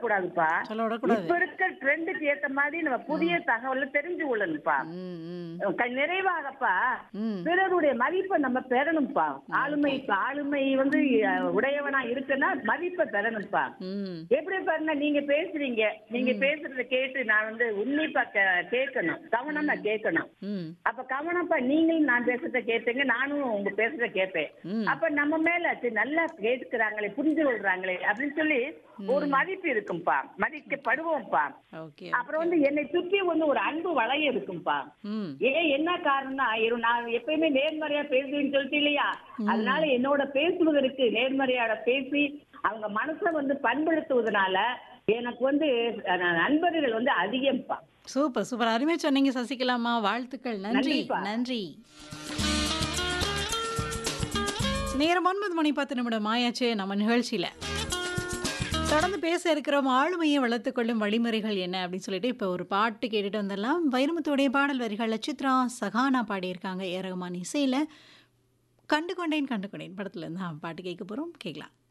விடக்கூடாதுப்பா. சொல்ல விடக்கூடாது. இப்ப இருக்க ட்ரெண்டுக்கு ஏத்த மாதிரி நம்ம புதிய தகவல தெரிஞ்சு கொள்ளணும்ப்பா. ம், ம், நிறைவாகப்பா ம். பிறருடைய மதிப்பை நம்ம பெறணும்ப்பா. ஆளுமை ஓகே. ஆளுமை வந்து உடையவனா இருக்குன்னா மதிப்பை பெறணும்ப்பா. ம், எப்படி பாருங்க, நீங்க பேசுறீங்க, நீங்க பேசுறத கேட்டு நான் வந்து உன்னிப்பா கேட்கணும், கவனமா கேட்கணும். ம், அப்ப கவனப்பா நீங்களும் நான் பேசுறத கேட்பீங்க, நானும் உங்க பேசுறத கேட்பேன். ம். அப்ப நம்ம மேல சரி, நல்லா கேட்கிறாங்களே, புரிஞ்சு கொள்றாங்களே அப்படின்னு சொல்லி ஒரு மதிப்பு இருக்கும்பா, மதிக்கப்படுவோம்ப்பா. ஓகே, அப்புறம் ஓகே. வந்து என்னை சுற்றி வந்து ஒரு அன்பு வளையம் இருக்கும்பா. ம், என்ன காரணம்னா நான் எப்பயுமே நேர்மறையா பேசுவேன்னு சொல்லிட்டு இல்லையா, அதனால என்னோட பேசுவதற்கு நேர்மறையோட பேசி அவங்க மனசை வந்து பண்படுத்துவதனால எனக்கு வந்து நண்பர்கள் வந்து அதிகம்ப்பா. Super, super. அருமையா சொன்னீங்க சசிகலாம்மா. வாழ்த்துக்கள். நன்றி, நன்றிப்பா. நன்றி. நேரம் 9 மணி 10 நிமிடம் ஆயாச்சு நம்ம நிகழ்ச்சியில. தொடர்ந்து பேச இருக்கிறோம். ஆளுமையை வளர்த்துக் கொள்ளும் வழிமுறைகள் என்ன அப்படின்னு சொல்லிட்டு இப்போ ஒரு பாட்டு கேட்டுட்டு வந்துடலாம். வைரமுத்துடைய பாடல் வரிகள்ல சித்ரா, சகானா பாடியிருக்காங்க. ஏ ரகுமான் இசையில கண்டு கொண்டேன் கண்டு கொண்டேன் படத்துல இருந்து பாட்டு கேட்க போறோம். கேட்கலாம்.